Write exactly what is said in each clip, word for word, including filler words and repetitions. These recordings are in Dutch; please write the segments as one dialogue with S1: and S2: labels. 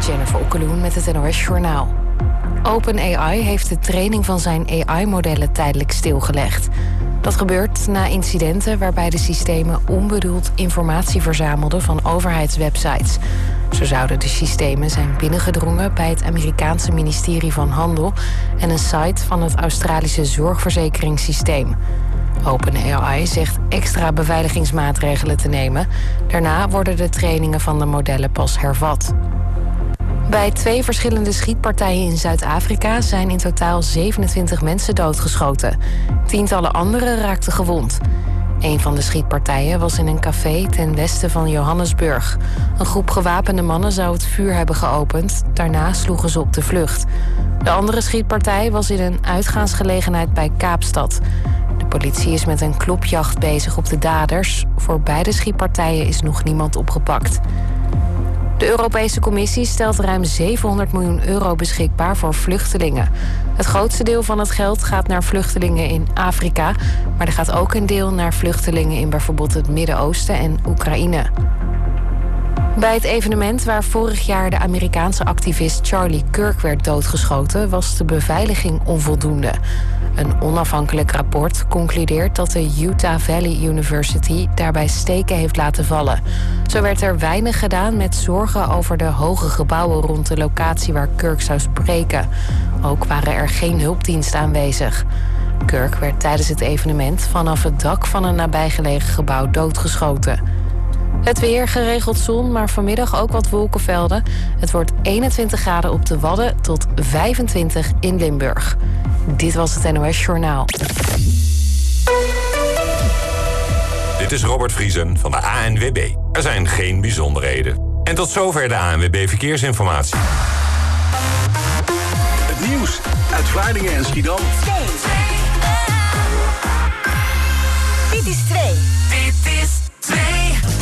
S1: Jennifer Okkeloen met het N O S Journaal. OpenAI heeft de training van zijn A I-modellen tijdelijk stilgelegd. Dat gebeurt na incidenten waarbij de systemen onbedoeld informatie verzamelden van overheidswebsites. Zo zouden de systemen zijn binnengedrongen bij het Amerikaanse ministerie van Handel en een site van het Australische zorgverzekeringssysteem. OpenAI zegt extra beveiligingsmaatregelen te nemen. Daarna worden de trainingen van de modellen pas hervat. Bij twee verschillende schietpartijen in Zuid-Afrika zijn in totaal zevenentwintig mensen doodgeschoten. Tientallen anderen raakten gewond. Een van de schietpartijen was in een café ten westen van Johannesburg. Een groep gewapende mannen zou het vuur hebben geopend. Daarna sloegen ze op de vlucht. De andere schietpartij was in een uitgaansgelegenheid bij Kaapstad. De politie is met een klopjacht bezig op de daders. Voor beide schietpartijen is nog niemand opgepakt. De Europese Commissie stelt ruim zevenhonderd miljoen euro beschikbaar voor vluchtelingen. Het grootste deel van het geld gaat naar vluchtelingen in Afrika, maar er gaat ook een deel naar vluchtelingen in bijvoorbeeld het Midden-Oosten en Oekraïne. Bij het evenement waar vorig jaar de Amerikaanse activist Charlie Kirk werd doodgeschoten, was de beveiliging onvoldoende. Een onafhankelijk rapport concludeert dat de Utah Valley University daarbij steken heeft laten vallen. Zo werd er weinig gedaan met zorgen over de hoge gebouwen rond de locatie waar Kirk zou spreken. Ook waren er geen hulpdiensten aanwezig. Kirk werd tijdens het evenement vanaf het dak van een nabijgelegen gebouw doodgeschoten. Het weer, geregeld zon, maar vanmiddag ook wat wolkenvelden. Het wordt eenentwintig graden op de Wadden tot vijfentwintig in Limburg. Dit was het N O S Journaal.
S2: Dit is Robert Vriesen van de A N W B. Er zijn geen bijzonderheden. En tot zover de A N W B Verkeersinformatie.
S3: Het nieuws uit Vlaardingen en Schiedam.
S4: Dit is twee.
S5: Dit is twee.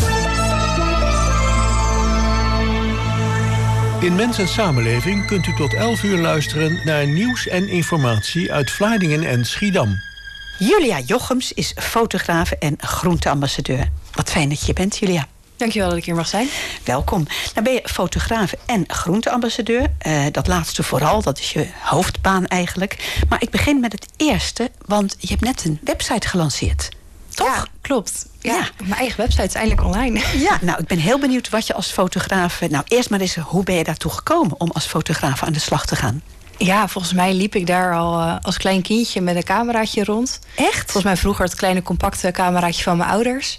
S6: In Mens en Samenleving kunt u tot elf uur luisteren naar nieuws en informatie uit Vlaardingen en Schiedam.
S7: Julia Jochems is fotograaf en groenteambassadeur. Wat fijn dat je bent, Julia.
S8: Dankjewel dat ik hier mag zijn.
S7: Welkom. Nou ben je fotograaf en groenteambassadeur. Uh, dat laatste vooral, dat is je hoofdbaan eigenlijk. Maar ik begin met het eerste, want je hebt net een website gelanceerd. Toch?
S8: Ja, klopt. Ja,
S7: ja.
S8: Mijn eigen website is eindelijk online.
S7: Ja, nou, ik ben heel benieuwd wat je als fotograaf... Nou, eerst maar eens, hoe ben je daartoe gekomen om als fotograaf aan de slag te gaan?
S8: Ja, volgens mij liep ik daar al uh, als klein kindje met een cameraatje rond.
S7: Echt?
S8: Volgens mij vroeger het kleine compacte cameraatje van mijn ouders.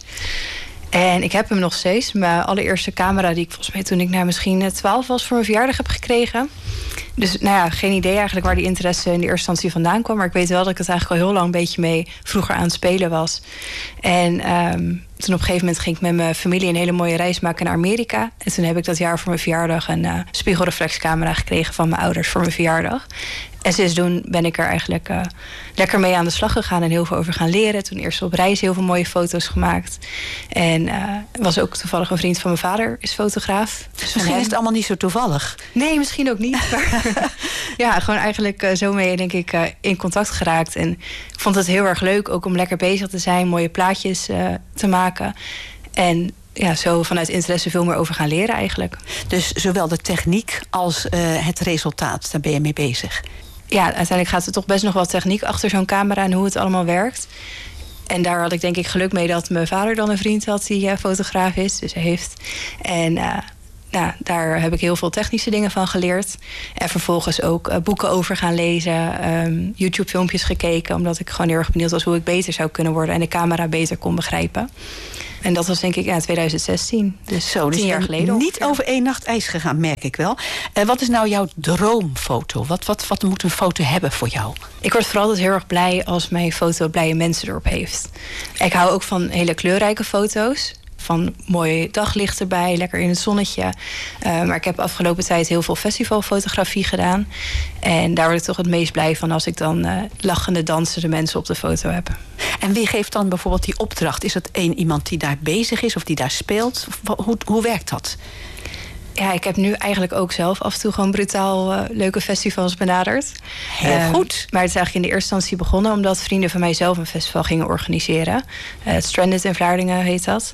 S8: En ik heb hem nog steeds. Mijn allereerste camera die ik volgens mij toen ik nou, misschien twaalf was voor mijn verjaardag heb gekregen. Dus nou ja, geen idee eigenlijk waar die interesse in de eerste instantie vandaan kwam. Maar ik weet wel dat ik het eigenlijk al heel lang een beetje mee vroeger aan het spelen was. En um, toen op een gegeven moment ging ik met mijn familie een hele mooie reis maken naar Amerika. En toen heb ik dat jaar voor mijn verjaardag een uh, spiegelreflexcamera gekregen van mijn ouders voor mijn verjaardag. En sindsdien ben ik er eigenlijk uh, lekker mee aan de slag gegaan en heel veel over gaan leren. Toen eerst op reis heel veel mooie foto's gemaakt. En uh, was ook toevallig een vriend van mijn vader, is fotograaf. Dus
S7: misschien hem... is het allemaal niet zo toevallig.
S8: Nee, misschien ook niet. Maar ja, gewoon eigenlijk uh, zo mee denk ik uh, in contact geraakt. En ik vond het heel erg leuk ook om lekker bezig te zijn, mooie plaatjes uh, te maken. En ja, zo vanuit interesse veel meer over gaan leren eigenlijk.
S7: Dus zowel de techniek als uh, het resultaat, daar ben je mee bezig.
S8: Ja, uiteindelijk gaat er toch best nog wel techniek achter zo'n camera en hoe het allemaal werkt. En daar had ik denk ik geluk mee dat mijn vader dan een vriend had die uh, fotograaf is. Dus hij heeft. En uh, nou, daar heb ik heel veel technische dingen van geleerd. En vervolgens ook uh, boeken over gaan lezen. Um, YouTube-filmpjes gekeken. Omdat ik gewoon heel erg benieuwd was hoe ik beter zou kunnen worden. En de camera beter kon begrijpen. En dat was denk ik ja, twintig zestien. Dus
S7: Zo, dus
S8: tien jaar geleden.
S7: Niet over één nacht ijs gegaan, merk ik wel. Uh, wat is nou jouw droomfoto? Wat, wat, wat moet een foto hebben voor jou?
S8: Ik word vooral altijd heel erg blij als mijn foto blije mensen erop heeft. Ik hou ook van hele kleurrijke foto's. Van mooi daglicht erbij, lekker in het zonnetje. Uh, maar ik heb afgelopen tijd heel veel festivalfotografie gedaan. En daar word ik toch het meest blij van als ik dan uh, lachende, dansende mensen op de foto heb.
S7: En wie geeft dan bijvoorbeeld die opdracht? Is het één iemand die daar bezig is of die daar speelt? Hoe, hoe werkt dat?
S8: Ja, ik heb nu eigenlijk ook zelf af en toe gewoon brutaal uh, leuke festivals benaderd.
S7: Heel
S8: um,
S7: goed.
S8: Maar het is eigenlijk in de eerste instantie begonnen omdat vrienden van mij zelf een festival gingen organiseren. Uh, Stranded in Vlaardingen heet dat.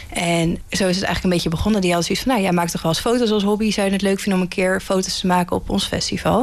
S8: En zo is het eigenlijk een beetje begonnen. Die hadden zoiets van, nou, jij maakt toch wel eens foto's als hobby. Zou je het leuk vinden om een keer foto's te maken op ons festival?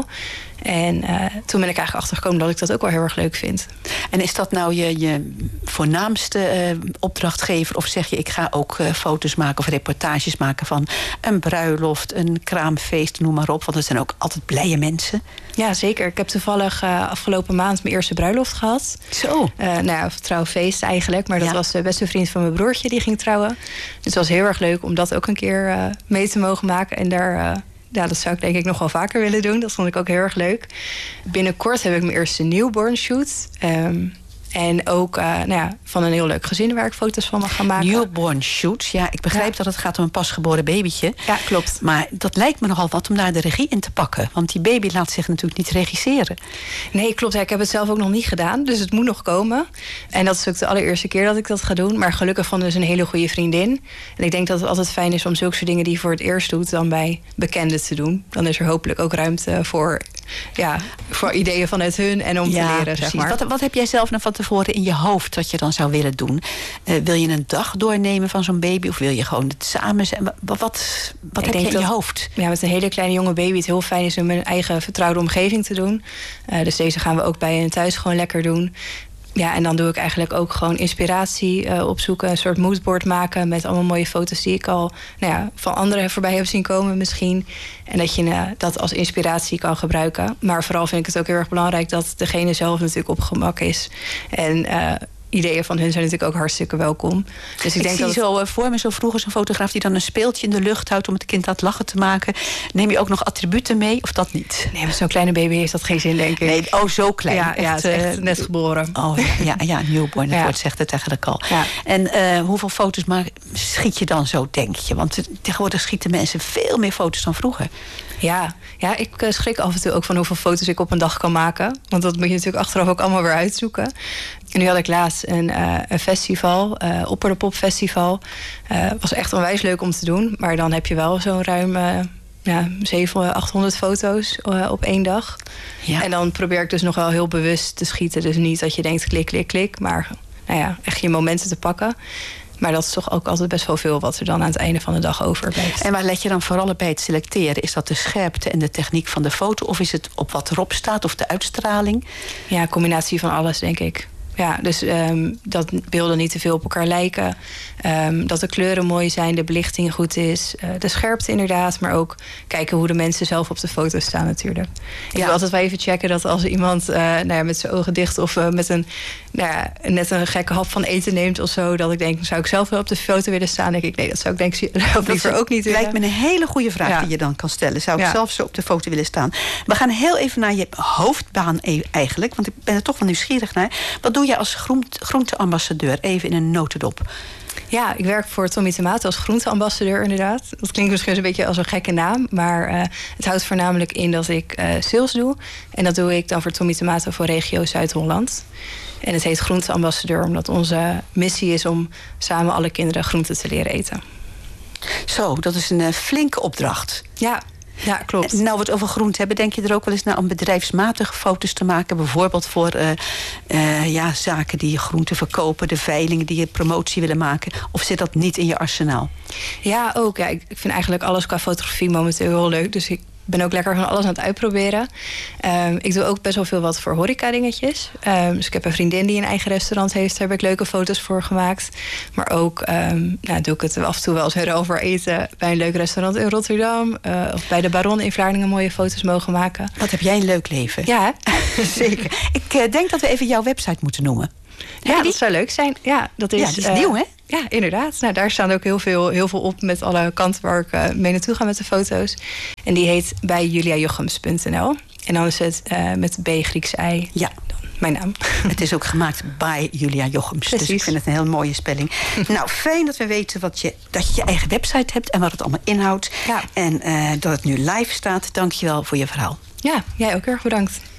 S8: En uh, toen ben ik eigenlijk achtergekomen dat ik dat ook wel heel erg leuk vind.
S7: En is dat nou je, je voornaamste uh, opdrachtgever? Of zeg je, ik ga ook uh, foto's maken of reportages maken van een bruiloft, een kraamfeest, noem maar op. Want het zijn ook altijd blije mensen.
S8: Ja, zeker. Ik heb toevallig uh, afgelopen maand mijn eerste bruiloft gehad.
S7: Zo.
S8: Uh, nou ja, of trouwfeest eigenlijk. Maar dat
S7: ja.
S8: was de beste vriend van mijn broertje die ging trouwen. Dus het was heel erg leuk om dat ook een keer uh, mee te mogen maken. En daar... Uh, Ja, dat zou ik denk ik nog wel vaker willen doen. Dat vond ik ook heel erg leuk. Binnenkort heb ik mijn eerste newborn shoot. Um, en ook uh, nou ja, van een heel leuk gezin waar ik foto's van mag gaan maken.
S7: Newborn shoots. Ja, ik begrijp ja. dat het gaat om een pasgeboren babytje.
S8: Ja, klopt.
S7: Maar dat lijkt me nogal wat om daar de regie in te pakken. Want die baby laat zich natuurlijk niet regisseren.
S8: Nee, klopt. Ja, ik heb het zelf ook nog niet gedaan. Dus het moet nog komen. En dat is ook de allereerste keer dat ik dat ga doen. Maar gelukkig van dus een hele goede vriendin. En ik denk dat het altijd fijn is om zulke soort dingen die je voor het eerst doet dan bij bekenden te doen. Dan is er hopelijk ook ruimte voor, ja, voor ideeën vanuit hun en om
S7: ja,
S8: te leren.
S7: Precies.
S8: Zeg maar.
S7: Wat, wat heb jij zelf nou van tevoren in je hoofd wat je dan zou willen doen? Uh, wil je een dag doornemen van zo'n baby? Of wil je gewoon het samen zijn? Wat, wat, wat heb je in
S8: dat,
S7: je hoofd?
S8: Ja, met een hele kleine jonge baby het heel fijn is om een eigen vertrouwde omgeving te doen. Uh, dus deze gaan we ook bij hen thuis gewoon lekker doen. Ja, en dan doe ik eigenlijk ook gewoon inspiratie uh, opzoeken. Een soort moodboard maken met allemaal mooie foto's die ik al nou ja, van anderen voorbij heb zien komen misschien. En dat je uh, dat als inspiratie kan gebruiken. Maar vooral vind ik het ook heel erg belangrijk dat degene zelf natuurlijk op gemak is. En uh, ideeën van hun zijn natuurlijk ook hartstikke welkom. Dus ik,
S7: ik
S8: denk
S7: zie
S8: dat het...
S7: zo uh, voor me zo vroeger zo'n fotograaf die dan een speeltje in de lucht houdt om het kind aan het lachen te maken. Neem je ook nog attributen mee of dat niet?
S8: Nee, maar zo'n kleine baby heeft dat geen zin, denk ik.
S7: Nee, oh, zo klein.
S8: Ja,
S7: echt,
S8: ja, het is echt
S7: uh,
S8: net geboren.
S7: Oh ja, ja, ja newborn, dat
S8: ja.
S7: woord zegt het eigenlijk al.
S8: Ja.
S7: En uh, hoeveel foto's maar schiet je dan zo, denk je? Want tegenwoordig schieten mensen veel meer foto's dan vroeger.
S8: Ja, ja, ik uh, schrik af en toe ook van hoeveel foto's ik op een dag kan maken. Want dat moet je natuurlijk achteraf ook allemaal weer uitzoeken. En nu had ik laatst een, uh, een festival, uh, Opper de Pop Festival. Uh, was echt onwijs leuk om te doen. Maar dan heb je wel zo'n ruim uh, ja, zevenhonderd, achthonderd foto's uh, op één dag. Ja. En dan probeer ik dus nog wel heel bewust te schieten. Dus niet dat je denkt klik, klik, klik. Maar nou ja, echt je momenten te pakken. Maar dat is toch ook altijd best wel veel wat er dan aan het einde van de dag overblijft.
S7: En waar let je dan vooral bij het selecteren? Is dat de scherpte en de techniek van de foto? Of is het op wat erop staat of de uitstraling?
S8: Ja, een combinatie van alles, denk ik. Ja, dus um, dat beelden niet te veel op elkaar lijken. Um, dat de kleuren mooi zijn, de belichting goed is. Uh, de scherpte inderdaad, maar ook kijken hoe de mensen zelf op de foto staan natuurlijk. Ik ja. wil altijd wel even checken dat als iemand uh, nou ja, met zijn ogen dicht of uh, met een, nou ja, net een gekke hap van eten neemt of zo, dat ik denk, zou ik zelf wel op de foto willen staan? Denk ik, nee, dat zou ik denk ik liever ook niet willen.
S7: Lijkt me een hele goede vraag ja. die je dan kan stellen. Zou ik ja. zelf zo op de foto willen staan? We gaan heel even naar je hoofdbaan eigenlijk, want ik ben er toch wel nieuwsgierig naar. Wat doe je als groente, groenteambassadeur? Even in een notendop.
S8: Ja, ik werk voor Tommy Tomato als groenteambassadeur inderdaad. Dat klinkt misschien een beetje als een gekke naam. Maar uh, het houdt voornamelijk in dat ik uh, sales doe. En dat doe ik dan voor Tommy Tomato voor regio Zuid-Holland. En het heet groenteambassadeur omdat onze missie is om samen alle kinderen groenten te leren eten. Zo,
S7: dat is een uh, flinke opdracht.
S8: Ja. Ja, klopt.
S7: En nou we het over groente hebben, denk je er ook wel eens naar om bedrijfsmatige foto's te maken? Bijvoorbeeld voor uh, uh, ja, zaken die groenten verkopen, de veilingen die je promotie willen maken. Of zit dat niet in je arsenaal?
S8: Ja, ook. Ja, ik, ik vind eigenlijk alles qua fotografie momenteel heel leuk. Dus ik ben ook lekker van alles aan het uitproberen. Um, ik doe ook best wel veel wat voor horeca dingetjes. Um, dus ik heb een vriendin die een eigen restaurant heeft. Daar heb ik leuke foto's voor gemaakt. Maar ook um, nou, doe ik het af en toe wel eens weer over eten bij een leuk restaurant in Rotterdam. Uh, of bij de Baron in Vlaardingen mooie foto's mogen maken.
S7: Wat heb jij een leuk leven.
S8: Ja,
S7: zeker. Ik uh, denk dat we even jouw website moeten noemen.
S8: Ja, ja dat zou leuk zijn. Ja, dat is,
S7: ja, die is
S8: uh,
S7: nieuw, hè?
S8: Ja, inderdaad. Nou, daar staan ook heel veel, heel veel op met alle kanten waar ik uh, mee naartoe ga met de foto's. En die heet bij julia jochems punt n l. En dan is het uh, met B Grieks ei.
S7: Ja.
S8: Mijn naam.
S7: Het is ook gemaakt bij Julia Jochems.
S8: Precies.
S7: Dus ik vind het een heel mooie spelling. Nou, fijn dat we weten wat je, dat je je eigen website hebt en wat het allemaal inhoudt.
S8: Ja.
S7: En uh, dat het nu live staat. Dank je wel voor je verhaal.
S8: Ja, jij ook erg bedankt.